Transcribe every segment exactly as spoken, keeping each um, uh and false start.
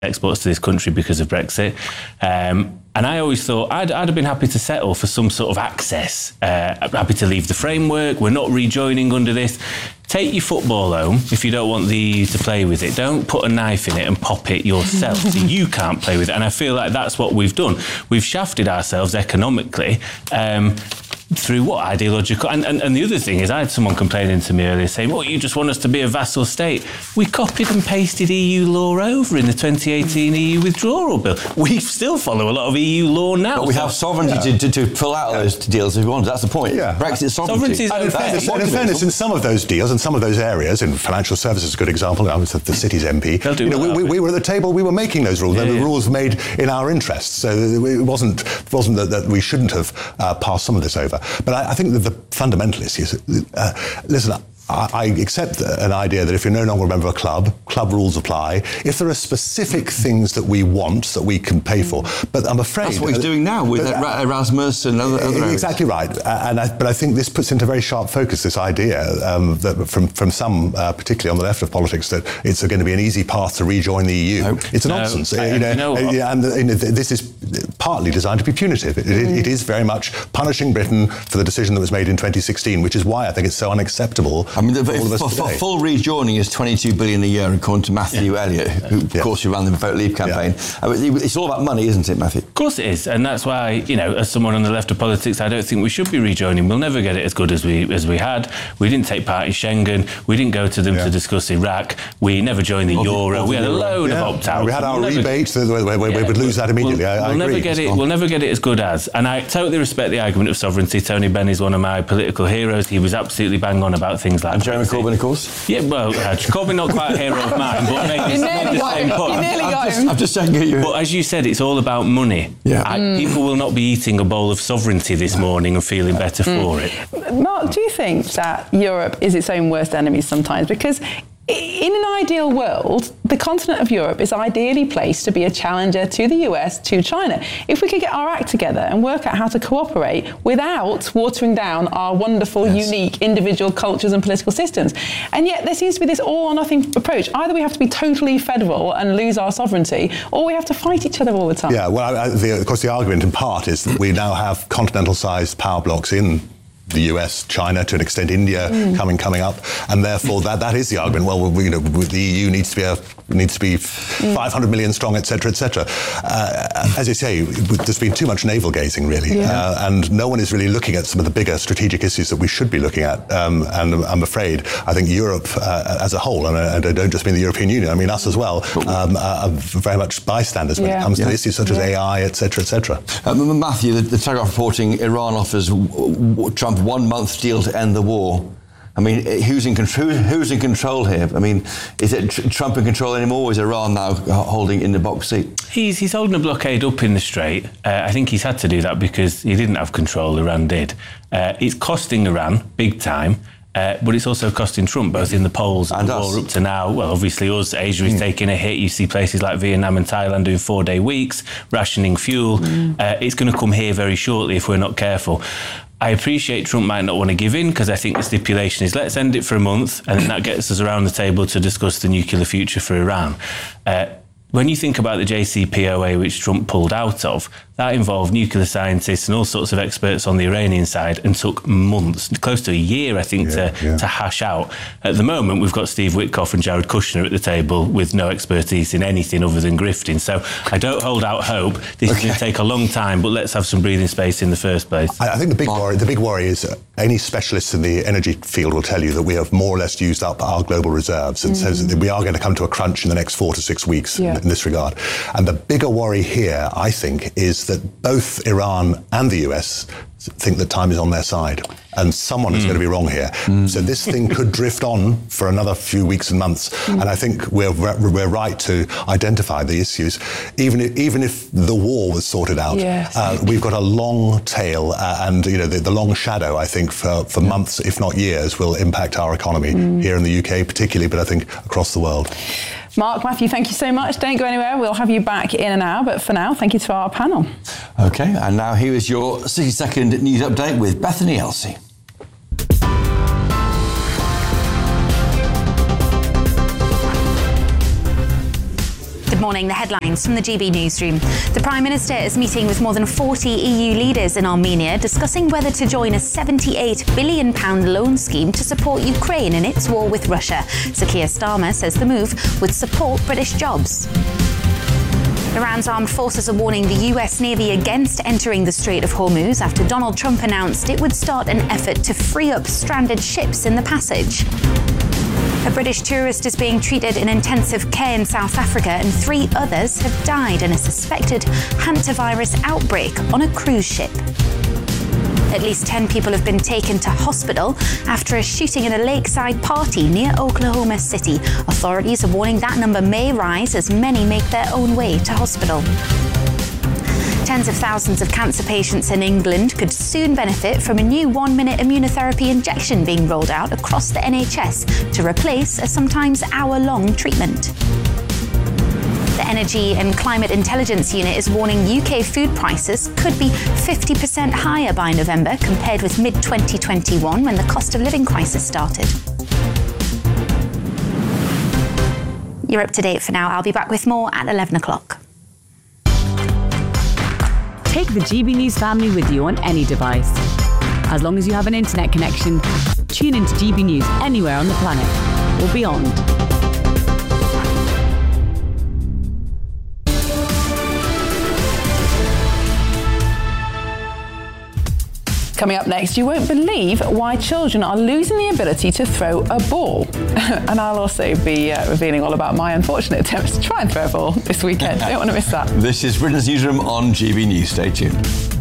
exports to this country because of Brexit. Um, and I always thought I'd, I'd have been happy to settle for some sort of access. Uh, I'm happy to leave the framework. We're not rejoining under this. Take your football home if you don't want the E U to play with it. Don't put a knife in it and pop it yourself so you can't play with it. And I feel like that's what we've done. We've shafted ourselves economically um, through what ideological... And, and, and the other thing is, I had someone complaining to me earlier saying, well, you just want us to be a vassal state. We copied and pasted E U law over in the twenty eighteen E U withdrawal bill. We still follow a lot of E U law now. But we have sovereignty yeah. to, to, to pull out of those deals if we want. That's the point. Yeah. Brexit sovereignty. And in fairness, and in fairness, in some of those deals, in some of those areas, in financial services is a good example, I was the city's M P, do you know, we, we, we were at the table, we were making those rules, yeah, and the yeah. rules were made in our interests. So it wasn't, it wasn't that, that we shouldn't have uh, passed some of this over. But I, I think that the fundamental issue is, uh, listen, I, I accept an idea that if you're no longer a member of a club, club rules apply. If there are specific things that we want that we can pay for, but I'm afraid that's what he's uh, doing now with uh, Erasmus and other, other areas. Exactly right. Uh, and I, but I think this puts into very sharp focus this idea um, that from from some, uh, particularly on the left of politics, that it's going to be an easy path to rejoin the E U. No. It's a no. nonsense. I, you know, you know and you know, this is partly designed to be punitive. It, mm. it is very much punishing Britain for the decision that was made in twenty sixteen, which is why I think it's so unacceptable. I mean, the, for all of us for, today. For full rejoining is twenty-two billion a year, according to Matthew yeah. Elliott, who, of yeah. course, who ran the Vote Leave campaign. Yeah. I mean, it's all about money, isn't it, Matthew? Of course it is, and that's why, you know, as someone on the left of politics, I don't think we should be rejoining. We'll never get it as good as we as we had. We didn't take part in Schengen. We didn't go to them yeah. to discuss Iraq. We never joined the well, Euro. well, we had a load yeah. of opt-outs. We had our we'll rebate, never, where, where, yeah, we would lose that immediately. We'll, I, I we'll agree. never get it. We'll never get it as good as. And I totally respect the argument of sovereignty. Tony Benn is one of my political heroes. He was absolutely bang on about things like. And Jeremy Corbyn, of course. Yeah, well, uh, Corbyn not quite a hero of mine, but maybe you nearly got him. You nearly got him. I'm just saying you. But as you said, it's all about money. Yeah. I, mm. People will not be eating a bowl of sovereignty this morning and feeling better mm. for it. Mark, do you think that Europe is its own worst enemy sometimes? Because in an ideal world, the continent of Europe is ideally placed to be a challenger to the U S, to China. If we could get our act together and work out how to cooperate without watering down our wonderful, yes. unique individual cultures and political systems. And yet there seems to be this all or nothing approach. Either we have to be totally federal and lose our sovereignty, or we have to fight each other all the time. Yeah, well, I, the, of course, the argument in part is that we now have continental-sized power blocks in the U S, China, to an extent India mm. coming coming up, and therefore that that is the argument. Well, we, you know, the E U needs to be a needs to be mm. five hundred million strong, et cetera, et cetera. Uh, as you say, there's been too much navel gazing, really, yeah. uh, and no one is really looking at some of the bigger strategic issues that we should be looking at. Um, and I'm afraid, I think Europe uh, as a whole, and I, I don't just mean the European Union, I mean us as well, um, are very much bystanders when yeah. it comes to yeah. issues such yeah. as A I, et cetera, et cetera. Um, Matthew, the, the Telegraph reporting Iran offers w- w- Trump one month deal to end the war. I mean, who's in control? Who's in control here? I mean, is it tr- Trump in control anymore, or is Iran now holding in the box seat? He's he's holding a blockade up in the Strait. Uh, I think he's had to do that because he didn't have control. Iran did. Uh, it's costing Iran big time. Uh, but it's also costing Trump, both in the polls and, and the war up to now. Well, obviously us, Asia is mm. taking a hit. You see places like Vietnam and Thailand doing four-day weeks, rationing fuel. Mm. Uh, it's going to come here very shortly if we're not careful. I appreciate Trump might not want to give in, because I think the stipulation is let's end it for a month, and then that gets us around the table to discuss the nuclear future for Iran. Uh, when you think about the J C P O A, which Trump pulled out of, that involved nuclear scientists and all sorts of experts on the Iranian side, and took months, close to a year, I think, yeah, to, yeah. to hash out. At the moment, we've got Steve Witkoff and Jared Kushner at the table with no expertise in anything other than grifting. So I don't hold out hope. This okay. is going to take a long time, but let's have some breathing space in the first place. I, I think the big worry, the big worry is uh, any specialists in the energy field will tell you that we have more or less used up our global reserves, and mm. says that we are going to come to a crunch in the next four to six weeks yeah. in, in this regard. And the bigger worry here, I think, is that both Iran and the U S think that time is on their side, and someone mm. is going to be wrong here. Mm. So this thing could drift on for another few weeks and months, mm. and I think we're we're right to identify the issues. Even if, even if the war was sorted out, yes. uh, we've got a long tail, uh, and you know the, the long shadow, I think, for, for yeah. months, if not years, will impact our economy mm. here in the U K particularly, but I think across the world. Mark, Matthew, thank you so much. Don't go anywhere. We'll have you back in an hour. But for now, thank you to our panel. OK, and now here is your sixty-second news update with Bethany Elsey. Good morning. morning, the headlines from the G B newsroom. The Prime Minister is meeting with more than forty E U leaders in Armenia, discussing whether to join a seventy-eight billion pounds loan scheme to support Ukraine in its war with Russia. Sir Keir Starmer says the move would support British jobs. Iran's armed forces are warning the U S Navy against entering the Strait of Hormuz after Donald Trump announced it would start an effort to free up stranded ships in the passage. A British tourist is being treated in intensive care in South Africa, and three others have died in a suspected hantavirus outbreak on a cruise ship. At least ten people have been taken to hospital after a shooting at a lakeside party near Oklahoma City. Authorities are warning that number may rise as many make their own way to hospital. Tens of thousands of cancer patients in England could soon benefit from a new one-minute immunotherapy injection being rolled out across the N H S to replace a sometimes hour-long treatment. The Energy and Climate Intelligence Unit is warning U K food prices could be fifty percent higher by November compared with mid twenty twenty-one when the cost of living crisis started. You're up to date for now. I'll be back with more at eleven o'clock. Take the G B News family with you on any device. As long as you have an internet connection, tune into G B News anywhere on the planet or beyond. Coming up next, you won't believe why children are losing the ability to throw a ball. And I'll also be uh, revealing all about my unfortunate attempts to try and throw a ball this weekend. Don't want to miss that. This is Britain's Newsroom on G B News. Stay tuned.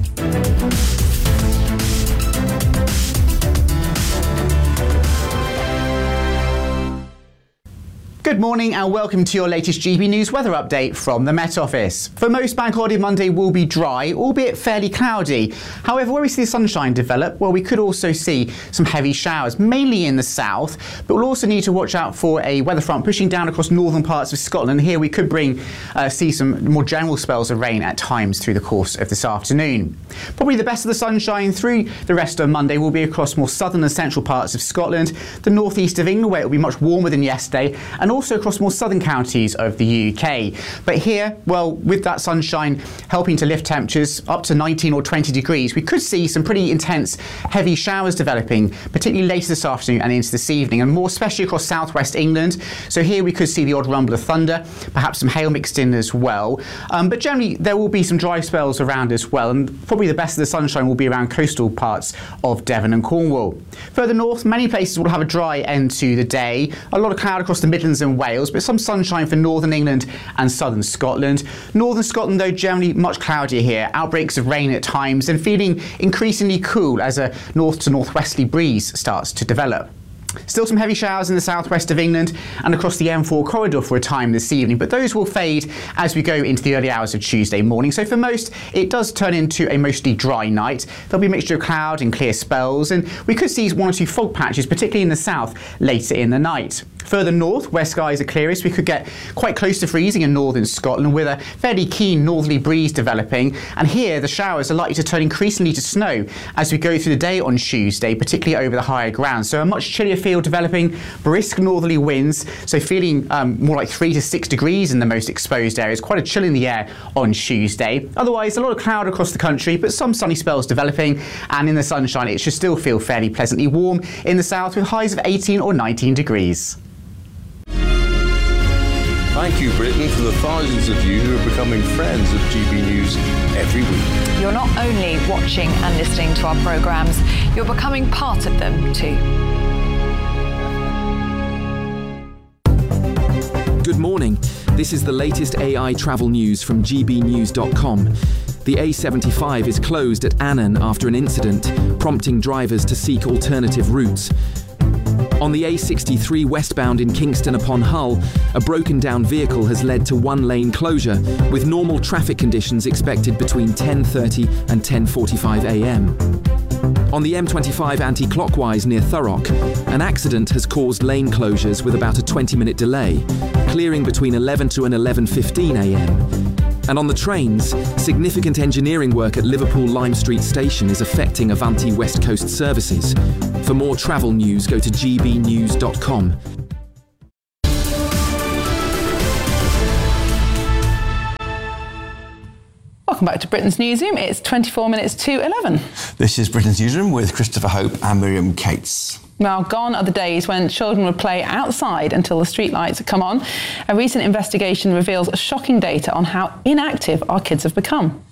Good morning and welcome to your latest G B News weather update from the Met Office. For most, Bank Holiday Monday will be dry, albeit fairly cloudy. However, where we see the sunshine develop, well, we could also see some heavy showers, mainly in the south, but we'll also need to watch out for a weather front pushing down across northern parts of Scotland. Here we could bring uh, see some more general spells of rain at times through the course of this afternoon. Probably the best of the sunshine through the rest of Monday will be across more southern and central parts of Scotland, the northeast of England, where it will be much warmer than yesterday, and also across more southern counties of the U K. But here, well, with that sunshine helping to lift temperatures up to nineteen or twenty degrees, we could see some pretty intense heavy showers developing, particularly later this afternoon and into this evening, and more especially across southwest England. So here we could see the odd rumble of thunder, perhaps some hail mixed in as well. Um, but generally, there will be some dry spells around as well, and probably the best of the sunshine will be around coastal parts of Devon and Cornwall. Further north, many places will have a dry end to the day. A lot of cloud across the Midlands and Wales, but some sunshine for northern England and southern Scotland. Northern Scotland, though, generally much cloudier here. Outbreaks of rain at times and feeling increasingly cool as a north to northwesterly breeze starts to develop. Still some heavy showers in the southwest of England and across the M four corridor for a time this evening, but those will fade as we go into the early hours of Tuesday morning. So for most, it does turn into a mostly dry night. There'll be a mixture of cloud and clear spells, and we could see one or two fog patches, particularly in the south, later in the night. Further north, where skies are clearest, we could get quite close to freezing in northern Scotland with a fairly keen northerly breeze developing. And here, the showers are likely to turn increasingly to snow as we go through the day on Tuesday, particularly over the higher ground. So a much chillier feel developing, brisk northerly winds, so feeling um, more like three to six degrees in the most exposed areas. Quite a chill in the air on Tuesday. Otherwise, a lot of cloud across the country, but some sunny spells developing. And in the sunshine, it should still feel fairly pleasantly warm in the south with highs of eighteen or nineteen degrees. Thank you, Britain, for the thousands of you who are becoming friends of G B News every week. You're not only watching and listening to our programmes, you're becoming part of them too. Good morning. This is the latest A I travel news from G B news dot com. The A seventy-five is closed at Annan after an incident, prompting drivers to seek alternative routes. On the A sixty-three westbound in Kingston upon Hull, a broken down vehicle has led to one lane closure, with normal traffic conditions expected between ten thirty and ten forty-five a m. On the M twenty-five anti-clockwise near Thurrock, an accident has caused lane closures with about a twenty minute delay, clearing between eleven to and eleven fifteen a m. And on the trains, significant engineering work at Liverpool Lime Street Station is affecting Avanti West Coast services. For more travel news, go to G B news dot com. Welcome back to Britain's Newsroom. It's twenty-four minutes to eleven. This is Britain's Newsroom with Christopher Hope and Miriam Cates. Well, gone are the days when children would play outside until the streetlights come on. A recent investigation reveals shocking data on how inactive our kids have become.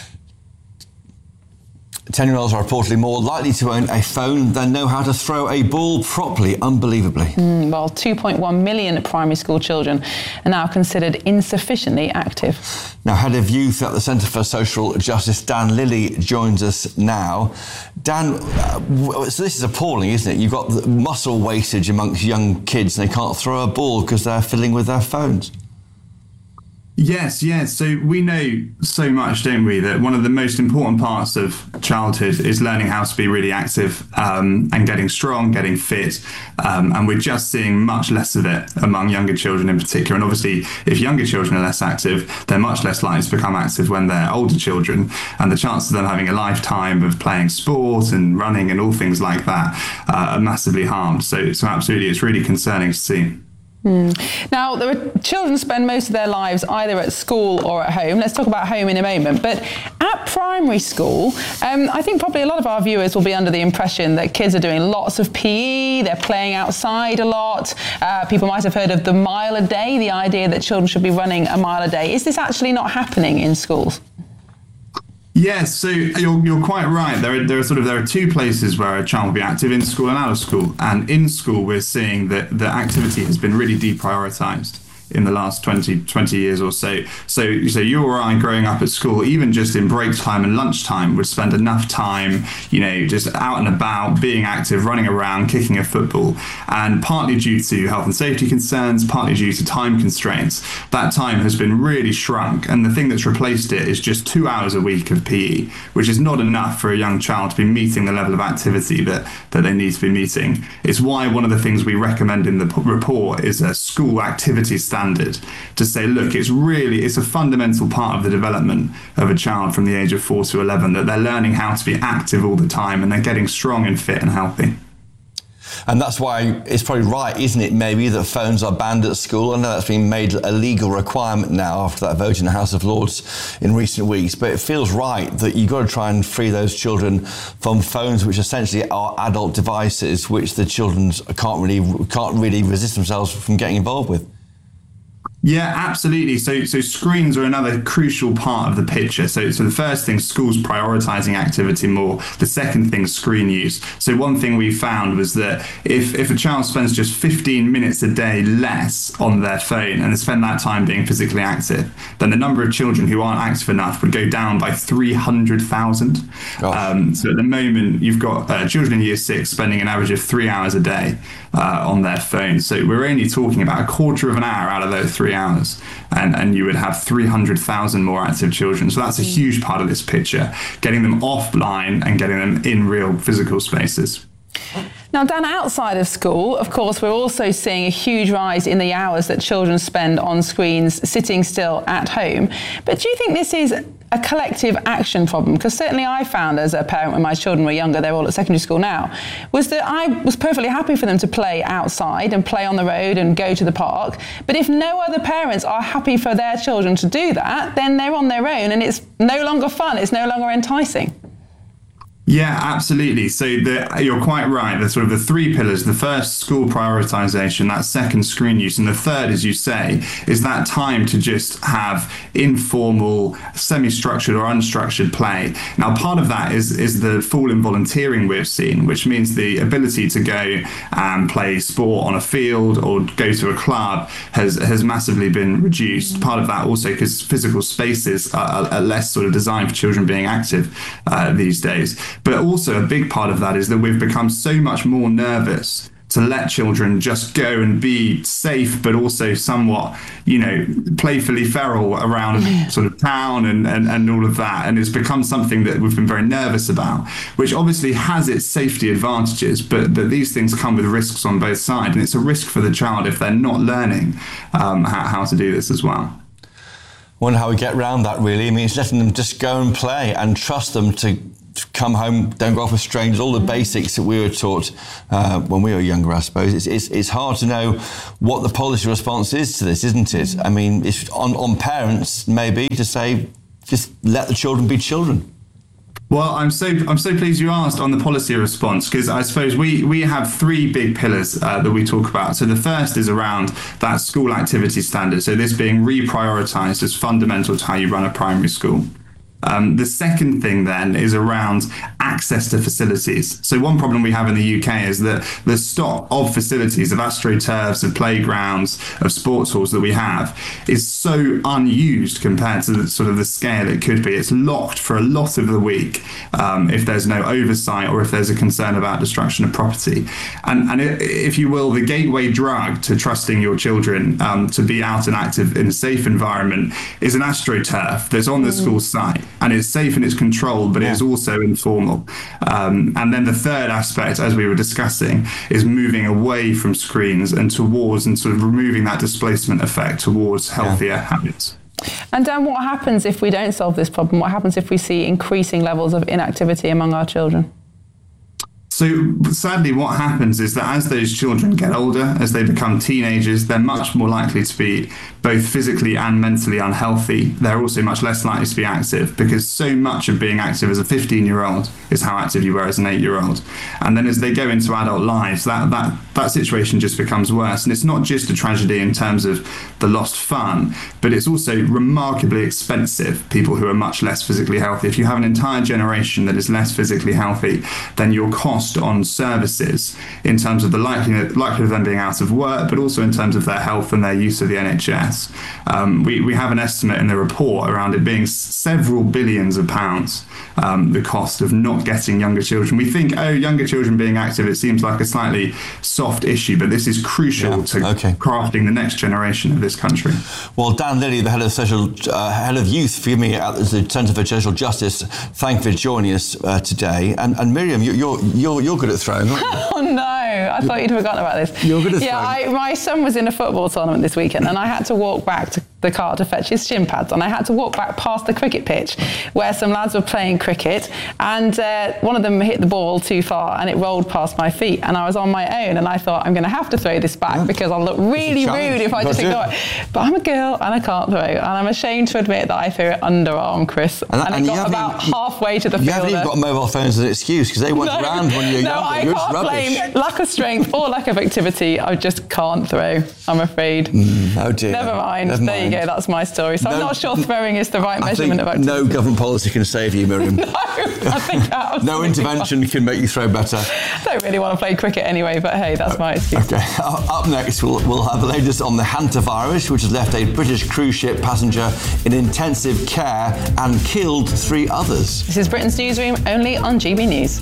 ten-year-olds are reportedly more likely to own a phone than know how to throw a ball properly, unbelievably. Mm, well, two point one million primary school children are now considered insufficiently active. Now, Head of Youth at the Centre for Social Justice, Dan Lilly, joins us now. Dan, uh, so this is appalling, isn't it? You've got the muscle wastage amongst young kids and they can't throw a ball because they're fiddling with their phones. Yes, yes. So we know so much, don't we, that one of the most important parts of childhood is learning how to be really active um, and getting strong, getting fit. Um, and we're just seeing much less of it among younger children in particular. And obviously, if younger children are less active, they're much less likely to become active when they're older children. And the chances of them having a lifetime of playing sport and running and all things like that uh, are massively harmed. So, so absolutely, it's really concerning to see. Mm. Now, there are, children spend most of their lives either at school or at home. Let's talk about home in a moment. But at primary school, um, I think probably a lot of our viewers will be under the impression that kids are doing lots of P E, they're playing outside a lot. Uh, people might have heard of the mile a day, the idea that children should be running a mile a day. Is this actually not happening in schools? Yes, so you're, you're quite right. There are, there are sort of there are two places where a child will be active, in school and out of school. And in school, we're seeing that the activity has been really deprioritized in the last twenty, twenty years or so. So, so you or I growing up at school, even just in break time and lunchtime, would spend enough time, you know, just out and about, being active, running around, kicking a football. And partly due to health and safety concerns, partly due to time constraints, that time has been really shrunk. And the thing that's replaced it is just two hours a week of P E, which is not enough for a young child to be meeting the level of activity that, that they need to be meeting. It's why one of the things we recommend in the report is a school activity standard. To say, look, it's really, it's a fundamental part of the development of a child from the age of four to eleven, that they're learning how to be active all the time and they're getting strong and fit and healthy. And that's why it's probably right, isn't it, maybe, that phones are banned at school. I know that's been made a legal requirement now after that vote in the House of Lords in recent weeks, but it feels right that you've got to try and free those children from phones, which essentially are adult devices, which the children can't really, can't really resist themselves from getting involved with. Yeah, absolutely. So so screens are another crucial part of the picture. So so the first thing, schools prioritising activity more. The second thing, screen use. So one thing we found was that if, if a child spends just fifteen minutes a day less on their phone and they spend that time being physically active, then the number of children who aren't active enough would go down by three hundred thousand. Um, so at the moment, you've got uh, children in year six spending an average of three hours a day uh, on their phone. So we're only talking about a quarter of an hour out of those three hours, and, and you would have three hundred thousand more active children. So that's a huge part of this picture, getting them offline and getting them in real physical spaces. Now, Dan, outside of school, of course, we're also seeing a huge rise in the hours that children spend on screens sitting still at home. But do you think this is a collective action problem? Because certainly I found as a parent when my children were younger, they're all at secondary school now, was that I was perfectly happy for them to play outside and play on the road and go to the park. But if no other parents are happy for their children to do that, then they're on their own and it's no longer fun, it's no longer enticing. Yeah, absolutely. So the, you're quite right. There's sort of the three pillars. The first, school prioritization, that second, screen use. And the third, as you say, is that time to just have informal, semi-structured or unstructured play. Now, part of that is, is the fall in volunteering we've seen, which means the ability to go and play sport on a field or go to a club has, has massively been reduced. Part of that also because physical spaces are, are less sort of designed for children being active uh, these days. But also a big part of that is that we've become so much more nervous to let children just go and be safe, but also somewhat, you know, playfully feral around yeah. sort of town and, and, and all of that. And it's become something that we've been very nervous about, which obviously has its safety advantages, but, but these things come with risks on both sides. And it's a risk for the child if they're not learning um, how, how to do this as well. Wonder how we get around that, really. I mean, it's letting them just go and play and trust them to come home, don't go off with strangers, all the basics that we were taught uh, when we were younger, I suppose. It's, it's, it's hard to know what the policy response is to this, isn't it? I mean, it's on, on parents, maybe, to say, just let the children be children. Well, I'm so I'm so pleased you asked on the policy response, because I suppose we, we have three big pillars uh, that we talk about. So the first is around that school activity standard. So this being reprioritised as fundamental to how you run a primary school. Um, the second thing then is around access to facilities. So one problem we have in the U K is that the stock of facilities, of astroturfs, of playgrounds, of sports halls that we have is so unused compared to the sort of the scale it could be. It's locked for a lot of the week um, if there's no oversight or if there's a concern about destruction of property. And, and it, if you will, the gateway drug to trusting your children um, to be out and active in a safe environment is an astroturf that's on the mm. school site. And it's safe and it's controlled, but yeah. it's also informal. Um, and then the third aspect, as we were discussing, is moving away from screens and towards and sort of removing that displacement effect towards healthier yeah. habits. And Dan, what happens if we don't solve this problem? What happens if we see increasing levels of inactivity among our children? So sadly, what happens is that as those children get older, as they become teenagers, they're much more likely to be both physically and mentally unhealthy. They're also much less likely to be active, because so much of being active as a fifteen-year-old is how active you were as an eight-year-old. And then as they go into adult lives, that, that, that situation just becomes worse. And it's not just a tragedy in terms of the lost fun, but it's also remarkably expensive, people who are much less physically healthy. If you have an entire generation that is less physically healthy, then your cost on services in terms of the likelihood, likelihood of them being out of work, but also in terms of their health and their use of the N H S. Um, we, we have an estimate in the report around it being several billions of pounds, um, the cost of not getting younger children. We think, oh, younger children being active, it seems like a slightly soft issue, but this is crucial yeah, to okay. crafting the next generation of this country. Well, Dan Lilly, the head of social, uh, head of youth, forgive me, at the Centre for Social Justice, thank you for joining us uh, today. And, and Miriam, you, you're you're you're good at throwing, aren't you? Oh no, I thought you'd forgotten about this. You're good at yeah, throwing. Yeah, my son was in a football tournament this weekend, and I had to walk back to the car to fetch his shin pads, and I had to walk back past the cricket pitch where some lads were playing cricket, and uh, one of them hit the ball too far and it rolled past my feet, and I was on my own, and I thought, I'm going to have to throw this back yeah. because I'll look really rude if I just ignore it. But I'm a girl and I can't throw, and I'm ashamed to admit that I threw it underarm, Chris, and, and, and it got about even, halfway to the you fielder. You haven't even got mobile phones as an excuse, because they weren't no, around when you're no, younger. I You're can't just blame lack of strength or lack of activity. I just can't throw, I'm afraid. Mm, oh dear. Never mind. Never there mind. you go, that's my story. So no, I'm not sure throwing is the right I measurement think of activity. No government policy can save you, Miriam. No, I think that No intervention fine. Can make you throw better. I don't really want to play cricket anyway, but hey, that's my excuse. Okay, up next we'll, we'll have the latest on the hantavirus, which has left a British cruise ship passenger in intensive care and killed three others. This is Britain's Newsroom, only on G B News.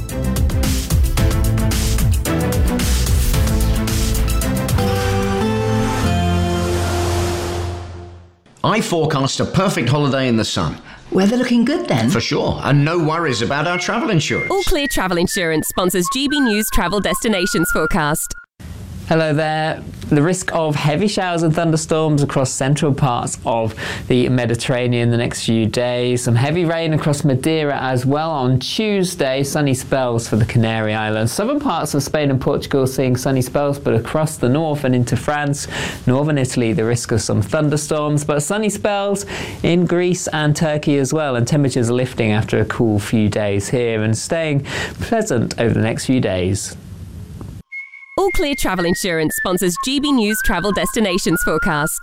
I forecast a perfect holiday in the sun. Weather looking good then? For sure, and no worries about our travel insurance. All Clear Travel Insurance sponsors G B News Travel Destinations Forecast. Hello there. The risk of heavy showers and thunderstorms across central parts of the Mediterranean the next few days. Some heavy rain across Madeira as well on Tuesday. Sunny spells for the Canary Islands. Southern parts of Spain and Portugal seeing sunny spells, but across the north and into France, northern Italy, the risk of some thunderstorms, but sunny spells in Greece and Turkey as well. And temperatures are lifting after a cool few days here and staying pleasant over the next few days. All Clear Travel Insurance sponsors G B News Travel Destinations Forecast.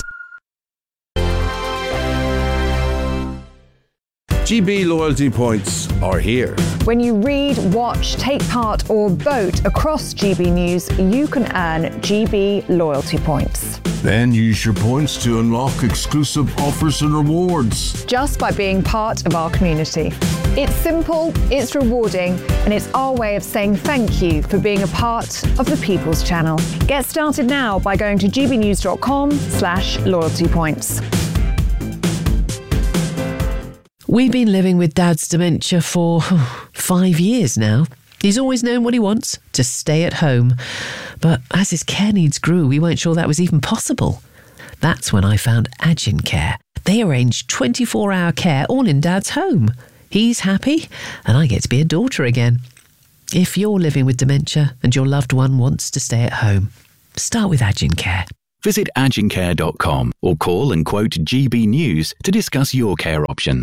G B loyalty points are here. When you read, watch, take part or vote across G B News, you can earn G B loyalty points. Then use your points to unlock exclusive offers and rewards. Just by being part of our community. It's simple, it's rewarding, and it's our way of saying thank you for being a part of the People's Channel. Get started now by going to gbnews.com slash loyalty points. We've been living with Dad's dementia for oh, five years now. He's always known what he wants, to stay at home. But as his care needs grew, we weren't sure that was even possible. That's when I found Agincare. They arrange twenty-four hour care all in Dad's home. He's happy, and I get to be a daughter again. If you're living with dementia and your loved one wants to stay at home, start with Agincare. Visit agincare dot com or call and quote G B News to discuss your care options.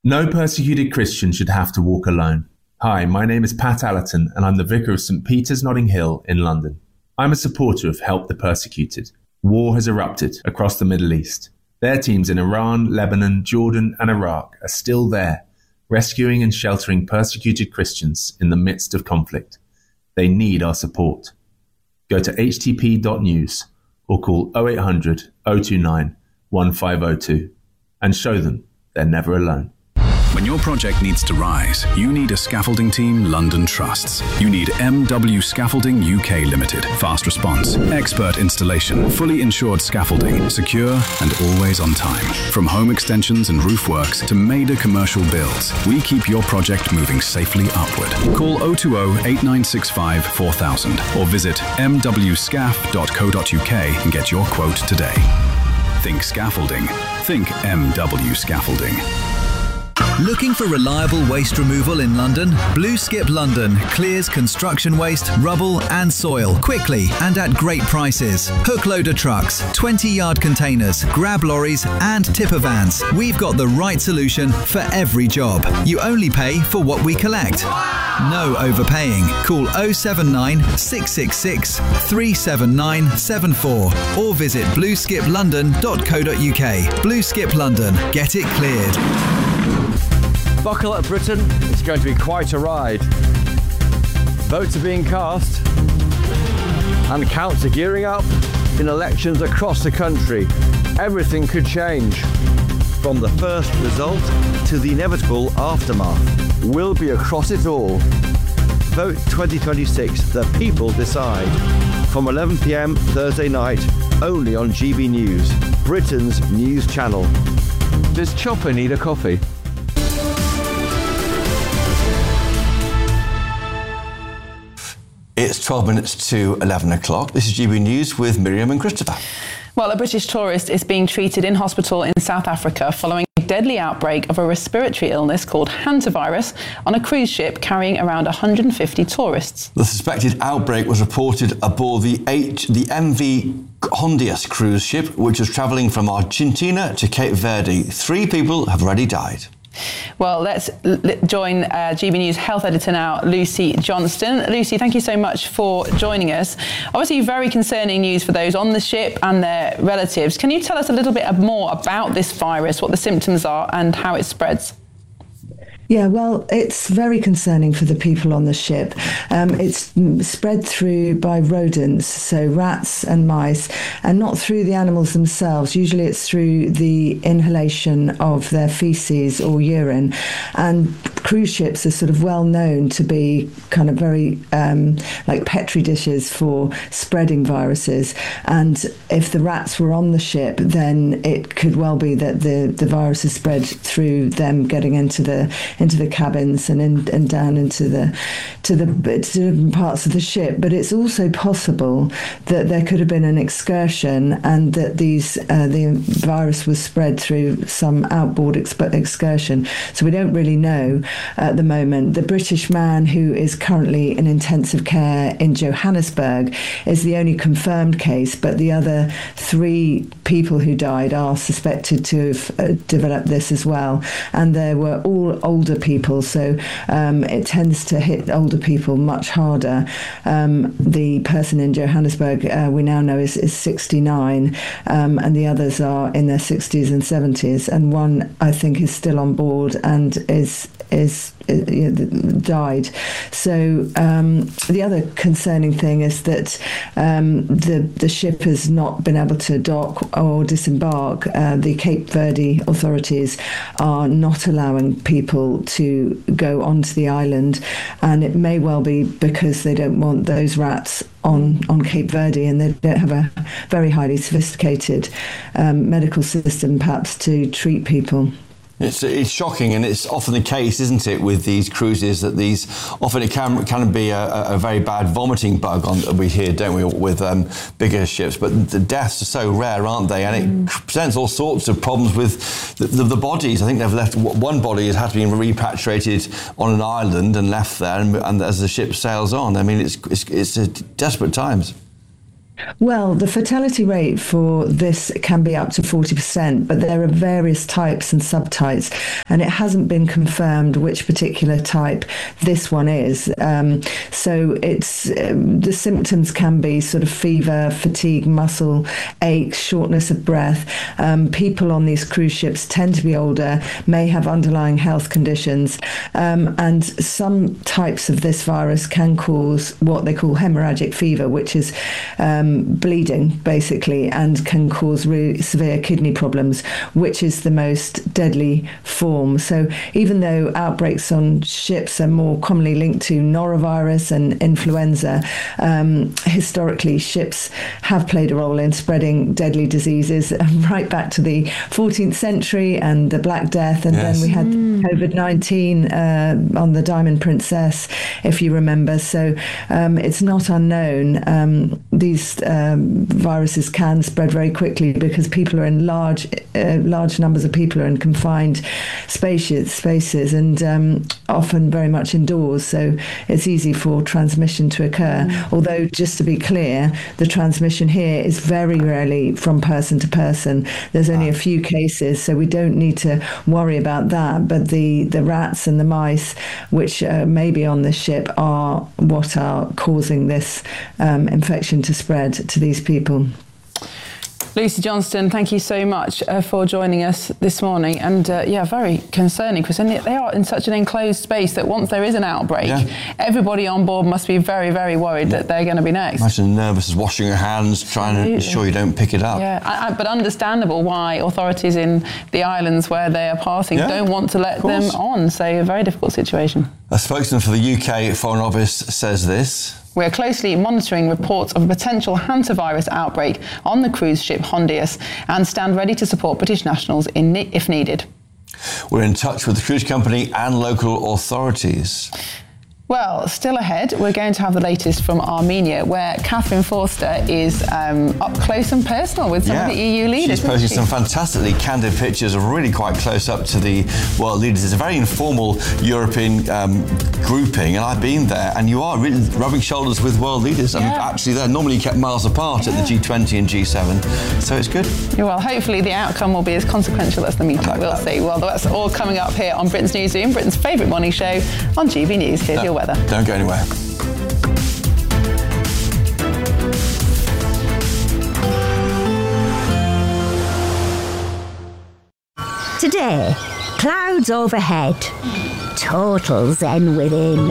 No persecuted Christian should have to walk alone. Hi, my name is Pat Allerton and I'm the Vicar of St Peter's Notting Hill in London. I'm a supporter of Help the Persecuted. War has erupted across the Middle East. Their teams in Iran, Lebanon, Jordan and Iraq are still there, rescuing and sheltering persecuted Christians in the midst of conflict. They need our support. Go to h t p dot news or call oh eight hundred, oh two nine, one five oh two and show them they're never alone. When your project needs to rise, you need a scaffolding team London trusts. You need M W Scaffolding U K Limited. Fast response, expert installation, fully insured scaffolding, secure and always on time. From home extensions and roof works to major commercial builds, we keep your project moving safely upward. Call oh two oh, eight nine six five, four thousand or visit m w scaf dot co dot u k and get your quote today. Think scaffolding. Think M W Scaffolding. Looking for reliable waste removal in London? Blue Skip London clears construction waste, rubble and soil quickly and at great prices. Hook loader trucks, twenty yard containers, grab lorries and tipper vans. We've got the right solution for every job. You only pay for what we collect. No overpaying. Call oh seven nine, six six six, three seven nine seven four or visit blue skip london dot co dot u k. Blue Skip London. Get it cleared. Buckle up, Britain. It's going to be quite a ride. Votes are being cast and counts are gearing up in elections across the country. Everything could change. From the first result to the inevitable aftermath. We'll be across it all. Vote twenty twenty-six. The people decide. From eleven p m Thursday night, only on G B News, Britain's news channel. Does Chopper need a coffee? It's twelve minutes to eleven o'clock. This is G B News with Miriam and Christopher. Well, a British tourist is being treated in hospital in South Africa following a deadly outbreak of a respiratory illness called hantavirus on a cruise ship carrying around one hundred fifty tourists. The suspected outbreak was reported aboard the, H, the M V Hondias cruise ship, which was travelling from Argentina to Cape Verde. Three people have already died. Well, let's l- join uh, G B News health editor now, Lucy Johnston. Lucy, thank you so much for joining us. Obviously, very concerning news for those on the ship and their relatives. Can you tell us a little bit more about this virus, what the symptoms are and how it spreads? Yeah, well, it's very concerning for the people on the ship. Um, it's spread through by rodents, so rats and mice, and not through the animals themselves. Usually it's through the inhalation of their feces or urine. And cruise ships are sort of well known to be kind of very um, like petri dishes for spreading viruses. And if the rats were on the ship, then it could well be that the, the virus is spread through them getting into the into the cabins and in, and down into the to the to different parts of the ship. But it's also possible that there could have been an excursion and that these uh, the virus was spread through some outboard exp- excursion. So we don't really know at the moment. The British man who is currently in intensive care in Johannesburg is the only confirmed case, but the other three people who died are suspected to have uh, developed this as well. And there were all older people, so um, it tends to hit older people much harder. Um, the person in Johannesburg uh, we now know is, is sixty-nine, um, and the others are in their sixties and seventies, and one I think is still on board and is is uh, died. So um, the other concerning thing is that um, the the ship has not been able to dock or disembark. Uh, the Cape Verde authorities are not allowing people to go onto the island, and it may well be because they don't want those rats on, on Cape Verde, and they don't have a very highly sophisticated um, medical system perhaps to treat people. It's it's shocking, and it's often the case, isn't it, with these cruises, that these often it can can be a, a very bad vomiting bug on we hear, don't we, with um, bigger ships. But the deaths are so rare, aren't they? And it mm. presents all sorts of problems with the, the, the bodies. I think they've left one body has had to be repatriated on an island and left there, and, and as the ship sails on. I mean, it's it's, it's a desperate times. Well, the fatality rate for this can be up to forty percent, but there are various types and subtypes, and it hasn't been confirmed which particular type this one is. Um, so it's um, the symptoms can be sort of fever, fatigue, muscle aches, shortness of breath. Um, people on these cruise ships tend to be older, may have underlying health conditions, um, and some types of this virus can cause what they call hemorrhagic fever, which is um, bleeding basically, and can cause really severe kidney problems, which is the most deadly form. So even though outbreaks on ships are more commonly linked to norovirus and influenza, um, historically ships have played a role in spreading deadly diseases right back to the fourteenth century and the Black Death, and yes. then we had mm. COVID nineteen uh, on the Diamond Princess, if you remember. So um, it's not unknown. Um, these um, viruses can spread very quickly because people are in large, uh, large numbers of people are in confined spaces, spaces, and um, often very much indoors. So it's easy for transmission to occur. Mm. Although, just to be clear, the transmission here is very rarely from person to person. There's only a few cases, so we don't need to worry about that. But the, the rats and the mice, which uh, may be on the ship, are what are causing this um, infection to spread to these people. Lucy Johnston, thank you so much uh, for joining us this morning. And uh, yeah, very concerning, Chris. And they are in such an enclosed space that once there is an outbreak, yeah. everybody on board must be very, very worried yeah. that they're going to be next. Imagine nervous as washing your hands, trying Absolutely. to ensure you don't pick it up. Yeah, I, I, but understandable why authorities in the islands where they are passing yeah. don't want to let them on. So a very difficult situation. A spokesman for the U K Foreign Office says this. We're closely monitoring reports of a potential hantavirus outbreak on the cruise ship Hondius and stand ready to support British nationals in, if needed. We're in touch with the cruise company and local authorities. Well, still ahead, we're going to have the latest from Armenia, where Catherine Forster is um, up close and personal with some yeah. of the E U leaders. She's posting she? some fantastically candid pictures of really quite close up to the world leaders. It's a very informal European um, grouping, and I've been there, and you are really rubbing shoulders with world leaders. Yeah. And actually, they're normally kept miles apart yeah. at the G twenty and G seven, so it's good. Yeah, well, hopefully the outcome will be as consequential as the meeting. Like we'll that. see. Well, that's all coming up here on Britain's Newsroom, Britain's favourite morning show on G B News. Here's no. your weather. Don't go anywhere. Today, clouds overhead, total zen within.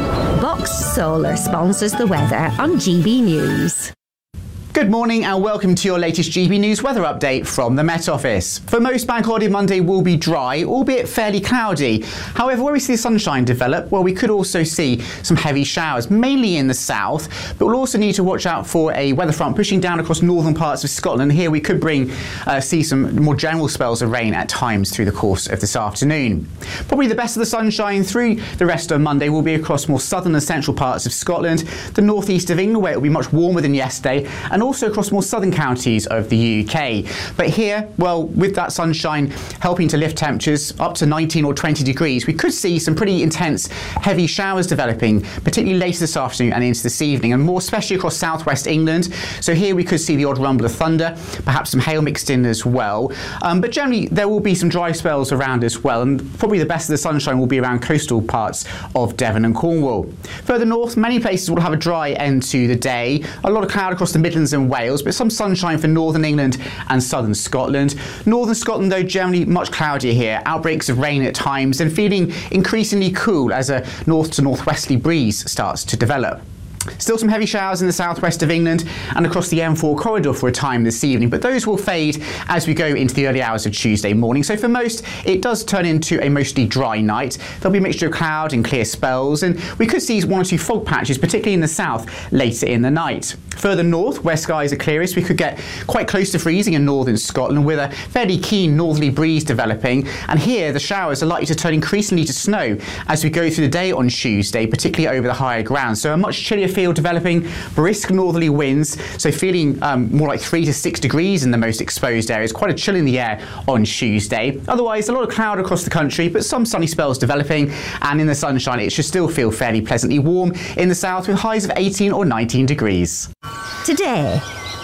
Box Solar sponsors the weather on G B News. Good morning and welcome to your latest G B News weather update from the Met Office. For most, Bank Holiday Monday will be dry, albeit fairly cloudy. However, where we see the sunshine develop, well, we could also see some heavy showers, mainly in the south, but we'll also need to watch out for a weather front pushing down across northern parts of Scotland. Here we could bring uh, see some more general spells of rain at times through the course of this afternoon. Probably the best of the sunshine through the rest of Monday will be across more southern and central parts of Scotland, the northeast of England, where it will be much warmer than yesterday, and also across more southern counties of the U K. But here, well, with that sunshine helping to lift temperatures up to nineteen or twenty degrees, we could see some pretty intense heavy showers developing, particularly later this afternoon and into this evening, and more especially across southwest England. So here we could see the odd rumble of thunder, perhaps some hail mixed in as well. Um, but generally, there will be some dry spells around as well, and probably the best of the sunshine will be around coastal parts of Devon and Cornwall. Further north, many places will have a dry end to the day. A lot of cloud across the Midlands and Wales, but some sunshine for northern England and southern Scotland. Northern Scotland, though, generally much cloudier here. Outbreaks of rain at times and feeling increasingly cool as a north to northwesterly breeze starts to develop. Still some heavy showers in the southwest of England and across the M four corridor for a time this evening, but those will fade as we go into the early hours of Tuesday morning. So for most, it does turn into a mostly dry night. There'll be a mixture of cloud and clear spells, and we could see one or two fog patches, particularly in the south, later in the night. Further north, where skies are clearest, we could get quite close to freezing in northern Scotland with a fairly keen northerly breeze developing, and here the showers are likely to turn increasingly to snow as we go through the day on Tuesday, particularly over the higher ground. So a much chillier feel developing, brisk northerly winds, so feeling um, more like three to six degrees in the most exposed areas, quite a chill in the air on Tuesday. Otherwise, a lot of cloud across the country, but some sunny spells developing, and in the sunshine it should still feel fairly pleasantly warm in the south with highs of eighteen or nineteen degrees. Today,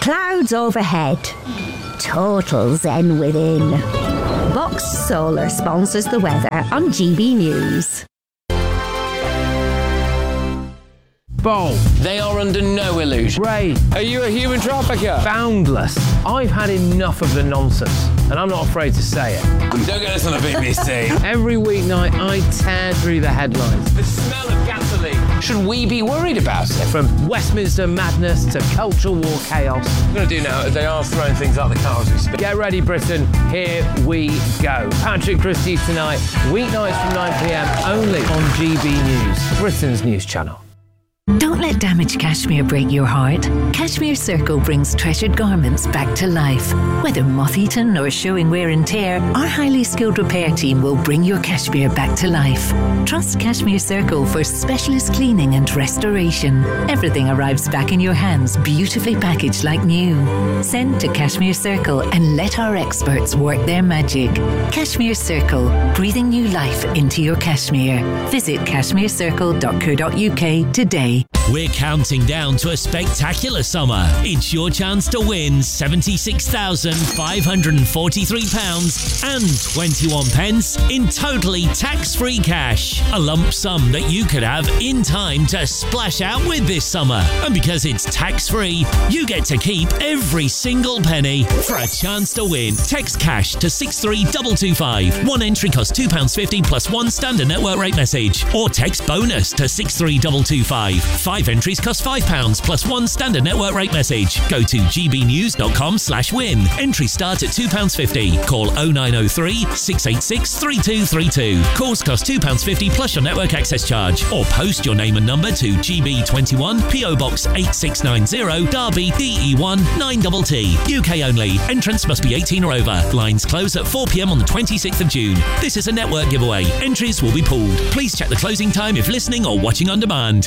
Clouds overhead. Total zen within. Box Solar sponsors the weather on G B News. Bold. They are under no illusion. Ray. Are you a human trafficker? Boundless. I've had enough of the nonsense, and I'm not afraid to say it. Don't get this on the B B C. Every weeknight, I tear through the headlines. The smell of gasoline. Should we be worried about it? From Westminster madness to cultural war chaos. What I'm going to do now is they are throwing things out the car as we speak. Get ready, Britain. Here we go. Patrick Christie's tonight, weeknights from nine p m, only on G B News, Britain's news channel. Don't let damaged cashmere break your heart. Cashmere Circle brings treasured garments back to life. Whether moth-eaten or showing wear and tear, our highly skilled repair team will bring your cashmere back to life. Trust Cashmere Circle for specialist cleaning and restoration. Everything arrives back in your hands, beautifully packaged like new. Send to Cashmere Circle and let our experts work their magic. Cashmere Circle, breathing new life into your cashmere. Visit cashmere circle dot co dot u k today. We're counting down to a spectacular summer. It's your chance to win seventy-six thousand five hundred forty-three pounds and twenty-one pence in totally tax-free cash. A lump sum that you could have in time to splash out with this summer. And because it's tax-free, you get to keep every single penny. For a chance to win, text cash to six three two two five. One entry costs two pounds fifty plus one standard network rate message. Or text bonus to six three two two five. Five entries cost five pounds plus one standard network rate message. Go to g b news dot com slash win. Entries start at two pounds fifty. Call oh nine oh three, six eight six, three two three two. Calls cost two pounds fifty plus your network access charge. Or post your name and number to G B twenty-one, P O Box eight six nine zero, Derby, D E one nine T T. U K only. Entrance must be eighteen or over. Lines close at four p m on the twenty-sixth of June. This is a network giveaway. Entries will be pooled. Please check the closing time if listening or watching on demand.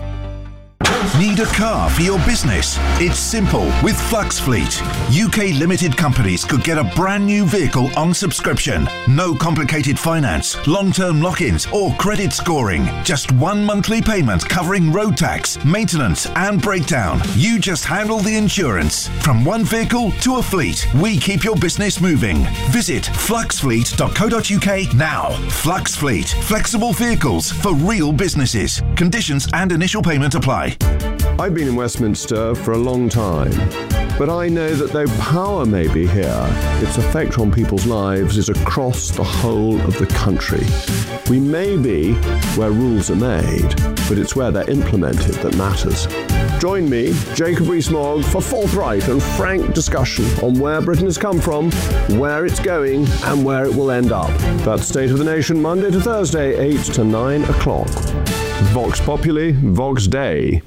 Need a car for your business? It's simple with Flux Fleet. U K limited companies could get a brand new vehicle on subscription. No complicated finance, long-term lock-ins or credit scoring. Just one monthly payment covering road tax, maintenance and breakdown. You just handle the insurance. From one vehicle to a fleet, we keep your business moving. Visit flux fleet dot co dot u k now. Flux Fleet. Flexible vehicles for real businesses. Conditions and initial payment apply. I've been in Westminster for a long time, but I know that though power may be here, its effect on people's lives is across the whole of the country. We may be where rules are made, but it's where they're implemented that matters. Join me, Jacob Rees-Mogg, for forthright and frank discussion on where Britain has come from, where it's going, and where it will end up. That's State of the Nation, Monday to Thursday, eight to nine o'clock. Vox Populi, Vox Dei.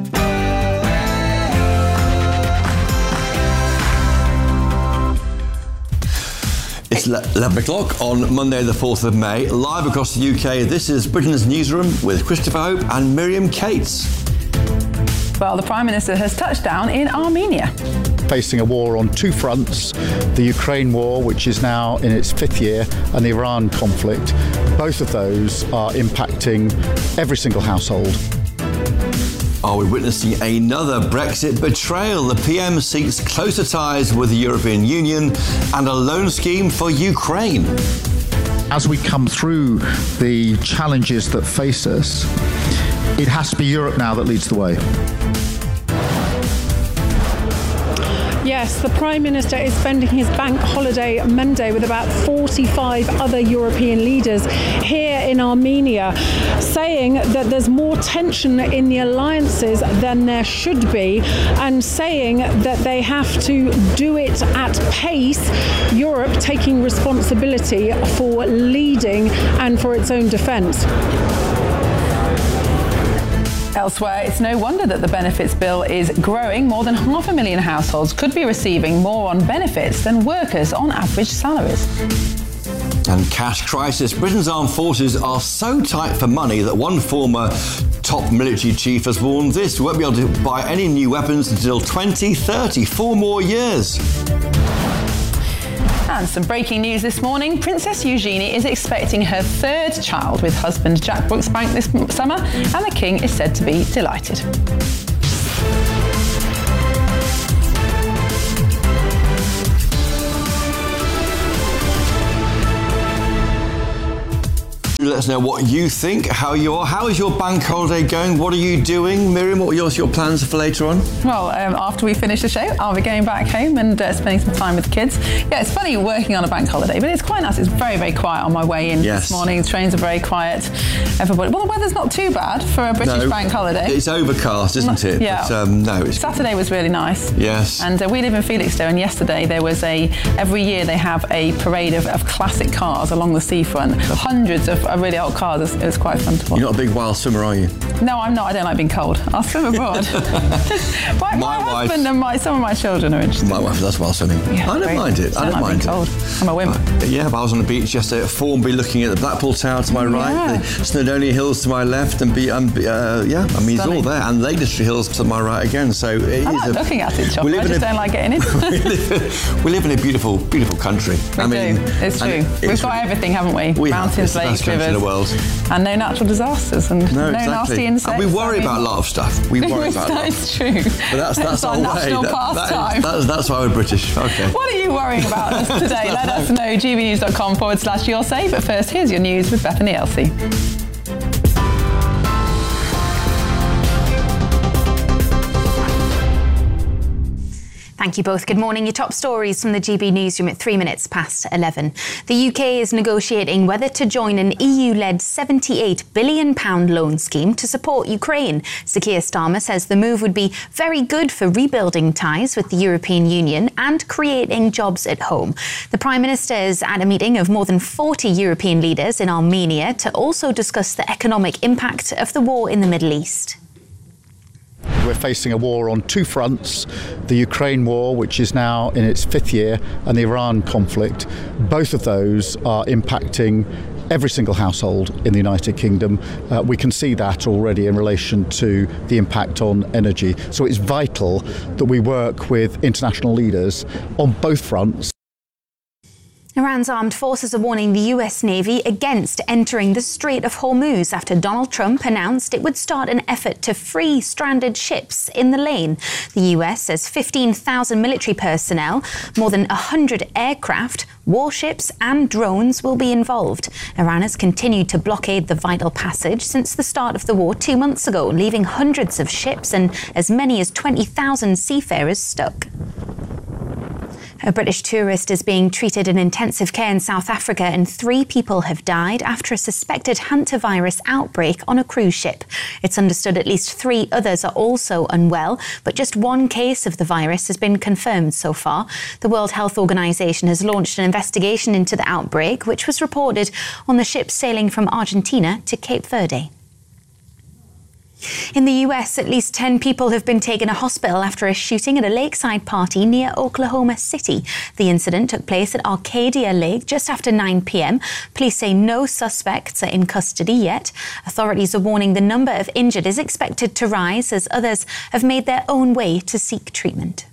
It's eleven o'clock on Monday the fourth of May, live across the U K. This is Britain's Newsroom with Christopher Hope and Miriam Cates. Well, the Prime Minister has touched down in Armenia. Facing a war on two fronts, the Ukraine war, which is now in its fifth year, and the Iran conflict. Both of those are impacting every single household. Are we witnessing another Brexit betrayal? The P M seeks closer ties with the European Union and a loan scheme for Ukraine. As we come through the challenges that face us, it has to be Europe now that leads the way. Yes, the Prime Minister is spending his bank holiday Monday with about forty-five other European leaders here in Armenia, saying that there's more tension in the alliances than there should be, and saying that they have to do it at pace, Europe taking responsibility for leading and for its own defence. Elsewhere, it's no wonder that the benefits bill is growing. More than half a million households could be receiving more on benefits than workers on average salaries. And cash crisis. Britain's armed forces are so tight for money that one former top military chief has warned this: we won't be able to buy any new weapons until twenty thirty, four more years. And some breaking news this morning. Princess Eugenie is expecting her third child with husband Jack Brooksbank this summer, and the King is said to be delighted. Let us know what you think, how you are. How is your bank holiday going? What are you doing? Miriam, what are your, your plans for later on? Well, um, after we finish the show, I'll be going back home and uh, spending some time with the kids. Yeah, it's funny working on a bank holiday, but it's quite nice. It's very, very quiet on my way in yes. this morning. The trains are very quiet. Everybody. Well, the weather's not too bad for a British no, bank holiday. It's overcast, isn't it? Yeah. But, um, no, it's Saturday was really nice. Yes. And uh, we live in Felixstowe, and yesterday there was a, every year they have a parade of, of classic cars along the seafront. Hundreds of uh, really old cars. It was, it was quite fun to watch. You're not a big wild swimmer, are you? No, I'm not. I don't like being cold. I'll swim abroad. my, my, my husband and my, some of my children are interested. My wife does wild swimming. Yeah, I don't great. mind it. I don't like mind being it. cold. I'm a wimp. Uh, yeah, but I was on the beach yesterday at Formby looking at the Blackpool Tower to my right, yeah. the Snowdonia Hills to my left, and be, um, uh, yeah, I mean, Stunning. it's all there, and Ladystree Hills to my right again. So it I is like a, looking at it, Chop. we live I in just a, don't like getting in. we, live, we live in a beautiful, beautiful country. We I mean, do. It's true. It's We've got everything, haven't we? We Mountains, have. It's lakes, the best country rivers, in the world. and no natural disasters, and no, no exactly. nasty insects. And we worry I mean, about a lot of stuff. We worry about a lot. It's true. But that's that's our our way. national That, pastime. that is, that's, that's why we're British. Okay. What are you worrying about us today? Let us know. gbnews.com forward slash your say. But first, here's your news with Bethany Elsey. Thank you both. Good morning. Your top stories from the G B newsroom at three minutes past eleven. The U K is negotiating whether to join an E U-led seventy-eight billion pounds loan scheme to support Ukraine. Sir Keir Starmer says the move would be very good for rebuilding ties with the European Union and creating jobs at home. The Prime Minister is at a meeting of more than forty European leaders in Armenia to also discuss the economic impact of the war in the Middle East. We're facing a war on two fronts, the Ukraine war, which is now in its fifth year, and the Iran conflict. Both of those are impacting every single household in the United Kingdom. Uh, we can see that already in relation to the impact on energy. So it's vital that we work with international leaders on both fronts. Iran's armed forces are warning the U S Navy against entering the Strait of Hormuz after Donald Trump announced it would start an effort to free stranded ships in the lane. The U S says fifteen thousand military personnel, more than one hundred aircraft, warships and drones will be involved. Iran has continued to blockade the vital passage since the start of the war two months ago, leaving hundreds of ships and as many as twenty thousand seafarers stuck. A British tourist is being treated in intensive care in South Africa, and three people have died after a suspected hantavirus outbreak on a cruise ship. It's understood at least three others are also unwell, but just one case of the virus has been confirmed so far. The World Health Organization has launched an investigation into the outbreak, which was reported on the ship sailing from Argentina to Cape Verde. In the U S, at least ten people have been taken to hospital after a shooting at a lakeside party near Oklahoma City. The incident took place at Arcadia Lake just after nine p.m. Police say no suspects are in custody yet. Authorities are warning the number of injured is expected to rise as others have made their own way to seek treatment.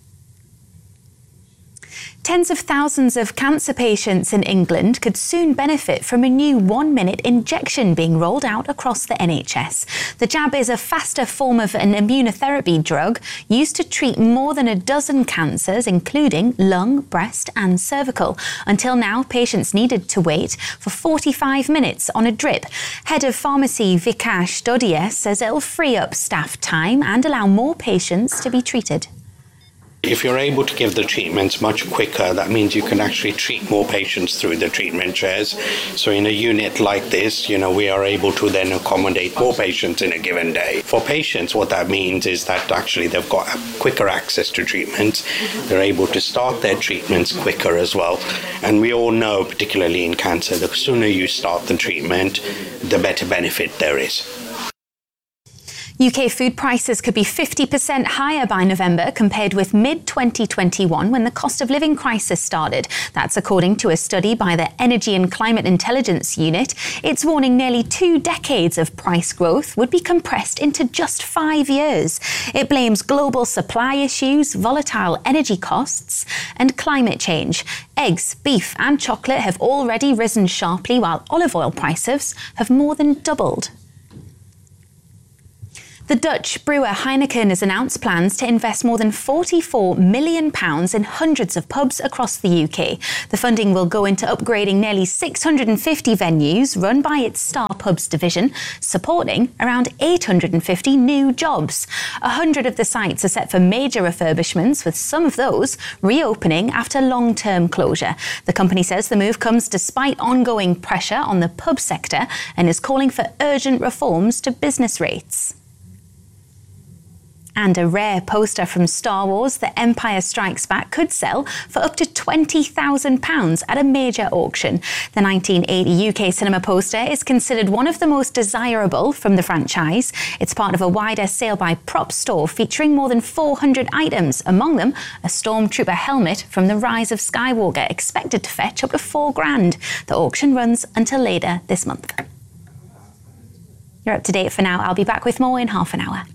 Tens of thousands of cancer patients in England could soon benefit from a new one-minute injection being rolled out across the N H S. The jab is a faster form of an immunotherapy drug used to treat more than a dozen cancers, including lung, breast and cervical. Until now, patients needed to wait for forty-five minutes on a drip. Head of Pharmacy Vikash Dodie says it'll free up staff time and allow more patients to be treated. If you're able to give the treatments much quicker, that means you can actually treat more patients through the treatment chairs. So in a unit like this, you know, we are able to then accommodate more patients in a given day. For patients, what that means is that actually they've got quicker access to treatments. They're able to start their treatments quicker as well. And we all know, particularly in cancer, the sooner you start the treatment, the better benefit there is. U K food prices could be fifty percent higher by November compared with mid twenty twenty-one when the cost of living crisis started. That's according to a study by the Energy and Climate Intelligence Unit. It's warning nearly two decades of price growth would be compressed into just five years. It blames global supply issues, volatile energy costs and climate change. Eggs, beef and chocolate have already risen sharply, while olive oil prices have more than doubled. The Dutch brewer Heineken has announced plans to invest more than forty-four million pounds in hundreds of pubs across the U K. The funding will go into upgrading nearly six hundred fifty venues run by its Star Pubs division, supporting around eight hundred fifty new jobs. one hundred of the sites are set for major refurbishments, with some of those reopening after long-term closure. The company says the move comes despite ongoing pressure on the pub sector and is calling for urgent reforms to business rates. And a rare poster from Star Wars, The Empire Strikes Back, could sell for up to twenty thousand pounds at a major auction. The nineteen eighty U K cinema poster is considered one of the most desirable from the franchise. It's part of a wider sale by prop store featuring more than four hundred items, among them a Stormtrooper helmet from The Rise of Skywalker, expected to fetch up to four grand. The auction runs until later this month. You're up to date for now. I'll be back with more in half an hour.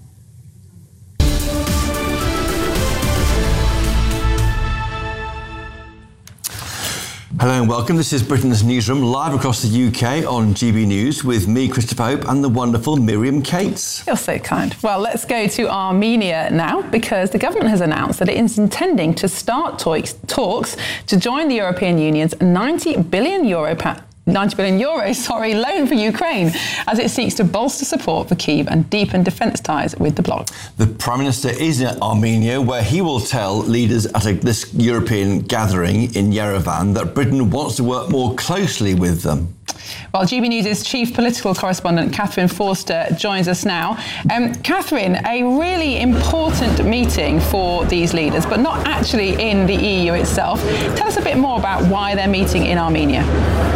Hello and welcome. This is Britain's Newsroom, live across the U K on G B News with me, Christopher Hope, and the wonderful Miriam Cates. You're so kind. Well, let's go to Armenia now, because the government has announced that it is intending to start talks, talks to join the European Union's ninety billion euro pa- ninety billion euros, sorry, loan for Ukraine, as it seeks to bolster support for Kyiv and deepen defence ties with the bloc. The Prime Minister is in Armenia, where he will tell leaders at a, this European gathering in Yerevan that Britain wants to work more closely with them. Well, G B News' chief political correspondent, Catherine Forster, joins us now. Um, Catherine, a really important meeting for these leaders, but not actually in the E U itself. Tell us a bit more about why they're meeting in Armenia.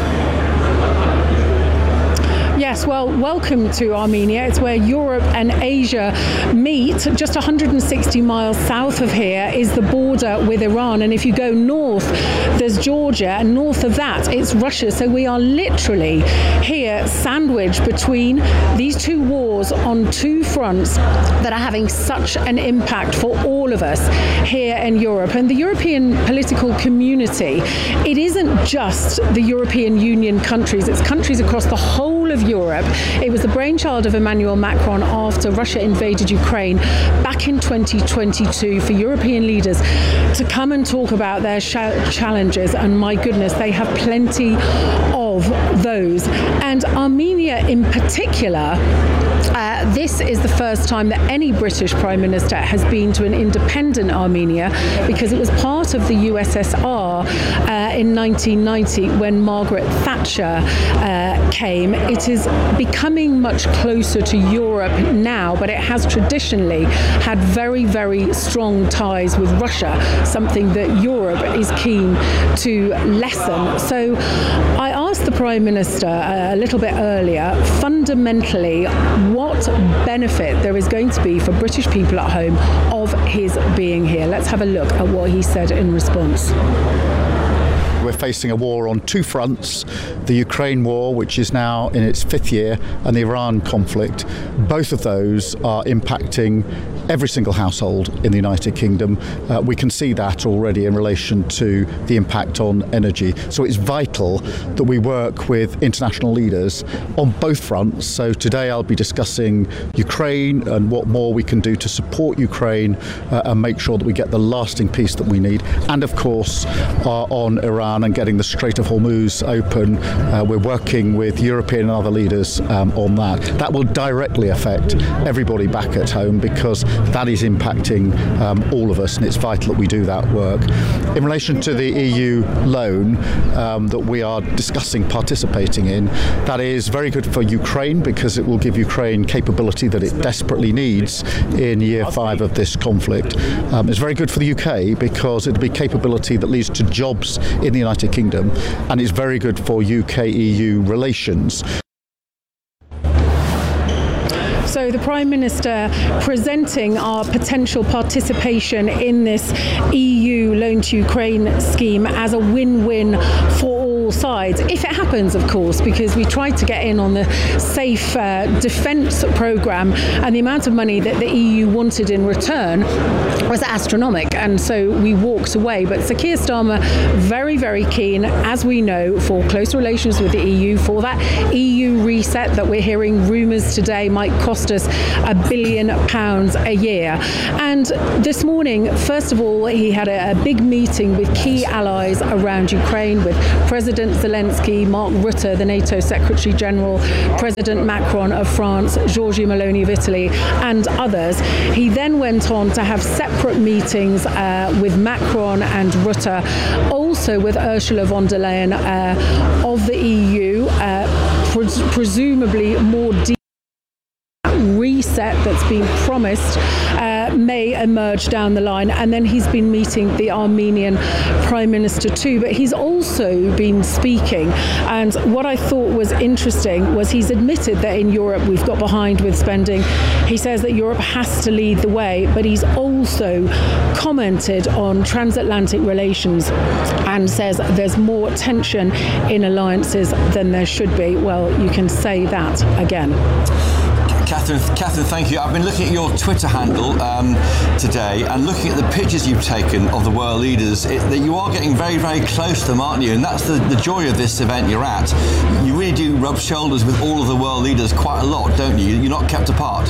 Yes, well, welcome to Armenia. It's where Europe and Asia meet. Just one hundred sixty miles south of here is the border with Iran. And if you go north, there's Georgia. And north of that, it's Russia. So we are literally here sandwiched between these two wars on two fronts that are having such an impact for all of us here in Europe. And the European political community, it isn't just the European Union countries. It's countries across the whole of Europe. It was the brainchild of Emmanuel Macron after Russia invaded Ukraine back in twenty twenty-two for European leaders to come and talk about their sh- challenges. And my goodness, they have plenty of those. And Armenia in particular, uh, this is the first time that any British Prime Minister has been to an independent Armenia, because it was part of the U S S R uh, in nineteen ninety when Margaret Thatcher uh, came. It is becoming much closer to Europe now, but it has traditionally had very, very strong ties with Russia, something that Europe is keen to lessen. So I asked the Prime Minister a little bit earlier, fundamentally, what benefit there is going to be for British people at home of his being here. Let's have a look at what he said in response. We're facing a war on two fronts, the Ukraine war, which is now in its fifth year, and the Iran conflict. Both of those are impacting every single household in the United Kingdom. Uh, we can see that already in relation to the impact on energy. So it's vital that we work with international leaders on both fronts. So today I'll be discussing Ukraine and what more we can do to support Ukraine uh, and make sure that we get the lasting peace that we need. And of course, uh, on Iran and getting the Strait of Hormuz open. Uh, we're working with European and other leaders um, on that. That will directly affect everybody back at home, because that is impacting um, all of us, and it's vital that we do that work. In relation to the E U loan um, that we are discussing participating in, that is very good for Ukraine, because it will give Ukraine capability that it desperately needs in year five of this conflict. Um, it's very good for the U K, because it'll be capability that leads to jobs in the United Kingdom, and it's very good for U K E U relations. So the Prime Minister presenting our potential participation in this E U loan to Ukraine scheme as a win-win for all sides, if it happens, of course, because we tried to get in on the safe uh, defence programme, and the amount of money that the E U wanted in return was astronomical. and so we walked away. But Sir Keir Starmer, very, very keen, as we know, for close relations with the E U, for that E U reset that we're hearing rumours today might cost us a billion pounds a year. And this morning, first of all, he had a, a big meeting with key allies around Ukraine, with President Zelensky, Mark Rutte, the NATO Secretary General, President Macron of France, Giorgia Meloni of Italy, and others. He then went on to have separate meetings uh, with Macron and Rutte, also with Ursula von der Leyen uh, of the E U, uh, pres- presumably more deep reset that's been promised uh, may emerge down the line. And then he's been meeting the Armenian Prime Minister too, but he's also been speaking. And what I thought was interesting was he's admitted that in Europe we've got behind with spending. He says that Europe has to lead the way, but he's also commented on transatlantic relations and says there's more tension in alliances than there should be. Well, you can say that again. Catherine, Catherine, thank you. I've been looking at your Twitter handle um, today and looking at the pictures you've taken of the world leaders. It, that you are getting very, very close to them, aren't you? And that's the, the joy of this event you're at. You really do rub shoulders with all of the world leaders quite a lot, don't you? You're not kept apart.